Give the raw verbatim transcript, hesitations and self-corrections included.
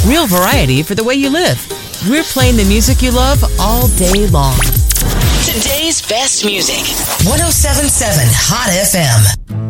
Real variety for the way you live. We're playing the music you love all day long. Today's best music. one oh seven point seven Hot F M.